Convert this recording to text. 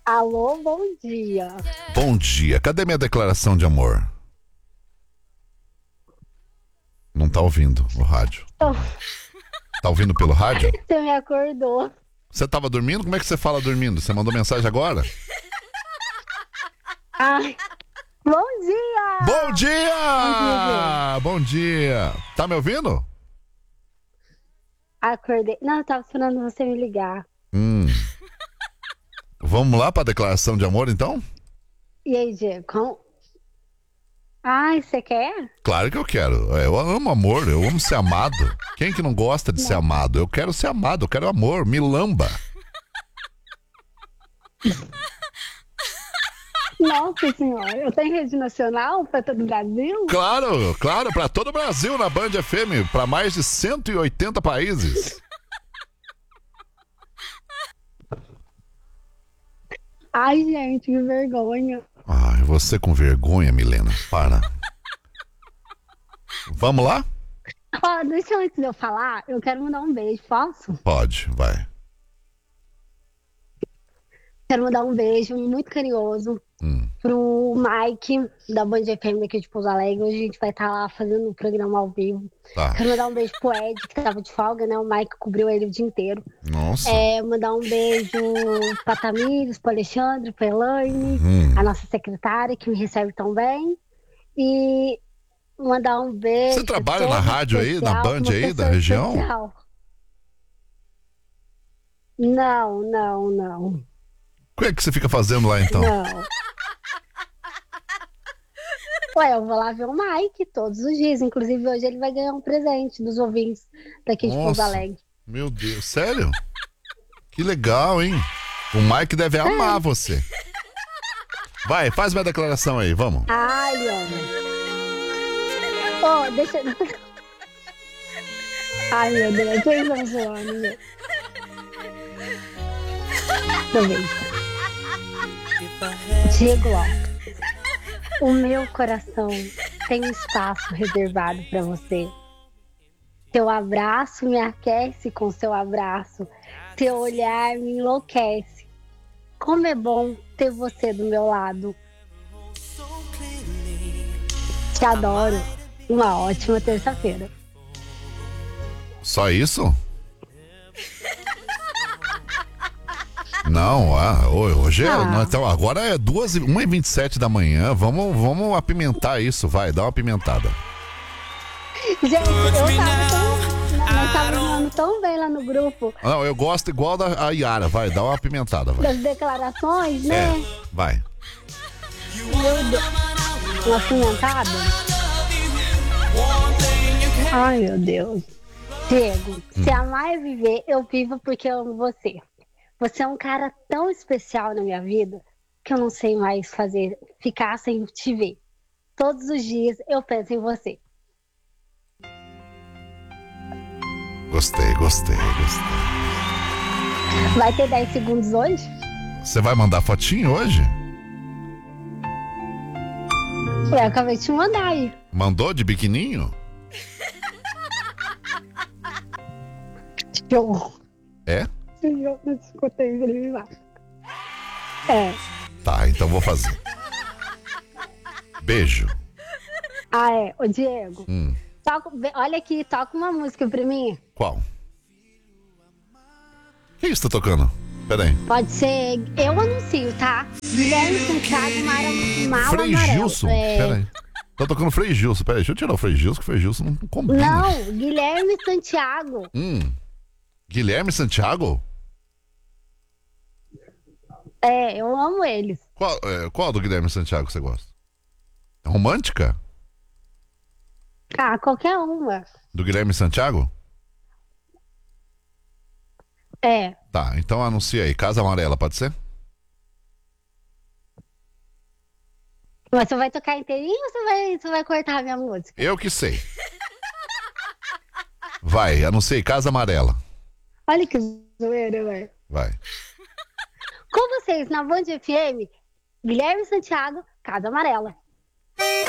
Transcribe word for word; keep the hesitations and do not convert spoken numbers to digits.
Alô, bom dia. Bom dia. Cadê minha declaração de amor? Não tá ouvindo o rádio. Oh, Tá ouvindo pelo rádio? você me acordou. Você tava dormindo? Como é que você fala dormindo? Você mandou mensagem agora? Ai, bom dia! Bom dia! dia. Bom dia! Tá me ouvindo? Acordei. Não, eu tava esperando você me ligar. Hum. Vamos lá pra declaração de amor, então? E aí, Diego? Como... Ai, você quer? Claro que eu quero. Eu amo amor, eu amo ser amado. Quem que não gosta de Não. ser amado? Eu quero ser amado, eu quero amor, me lamba. Nossa senhora, eu tenho rede nacional pra todo o Brasil? Claro, claro, pra todo o Brasil na Band F M, pra mais de cento e oitenta países. Ai, gente, que vergonha. Ai, você com vergonha, Milena, para. Vamos lá? Ó, deixa eu, antes de eu falar, eu quero mandar um beijo, posso? Pode, vai. Quero mandar um beijo muito carinhoso Hum. pro Mike, da Band F M aqui de Pouso Alegre. Hoje a gente vai estar lá fazendo um programa ao vivo. Tá. Quero mandar um beijo pro Ed, que tava de folga, né? O Mike cobriu ele o dia inteiro. Nossa. É, mandar um beijo pra Tamires, pro Alexandre, pra Elaine, Hum. a nossa secretária, que me recebe tão bem. E mandar um beijo. Você trabalha todo na rádio aí, na especial, Band uma aí, da pessoa região? especial. Não, não, não. O que é que você fica fazendo lá então? Não. Ué, eu vou lá ver o Mike todos os dias. Inclusive, hoje ele vai ganhar um presente dos ouvintes daqui de Pouso Nossa. Alegre. Meu Deus, sério? Que legal, hein? O Mike deve amar você. Vai, faz minha declaração aí, vamos. Ai, Leona. Ô, deixa... Ai, meu Deus, vocês vão zoando, meu. Deixa eu ver. Diego Alves, o meu coração tem um espaço reservado para você. Seu abraço me aquece com seu abraço. Seu olhar me enlouquece. Como é bom ter você do meu lado. Te adoro. Uma ótima terça-feira. Só isso? Não, ah, hoje é, Ah. não, então, agora é duas, e- uma e vinte e sete da manhã. Vamos, vamos apimentar isso, vai, dá uma apimentada. Gente, eu tava tão, nós tava falando tão bem lá no grupo Não, eu gosto igual da a Yara, vai, dá uma apimentada, vai. das declarações, né? É, vai. Meu Deus. Uma pimentada. Ai, meu Deus. Diego, se amar é viver, eu vivo porque eu amo você. Você é um cara tão especial na minha vida que eu não sei mais fazer, ficar sem te ver. Todos os dias eu penso em você. Gostei, gostei, gostei. Vai ter dez segundos hoje? Você vai mandar fotinho hoje? Eu acabei de te mandar aí. Mandou de biquininho? Eu É? eu não escutei ele lá. É. Tá, então vou fazer. Beijo. Ah, é. Ô, Diego, Hum, toca, olha aqui, toca uma música pra mim. qual? O que isso tá tocando? Pera aí. Pode ser. Eu anuncio, tá? Guilherme Santiago Mara, Mal Frei Amarelo. Gilson? É... Pera aí. Tá tocando Frei Gilson. Pera aí, deixa eu tirar o Frei Gilson, que o Frei Gilson não combina. Não, Guilherme Santiago. Hum. Guilherme Santiago? É, eu amo eles. Qual, é, qual do Guilherme Santiago que você gosta? Romântica? Ah, qualquer uma. Do Guilherme Santiago? É. Tá, então anuncia aí. Casa Amarela, pode ser? Mas você vai tocar inteirinho ou você vai, você vai cortar a minha música? Eu que sei. Vai, anunciei. Casa Amarela. Olha que zoeira, velho. Vai. Com vocês, na Band F M, Guilherme Santiago, Casa Amarela.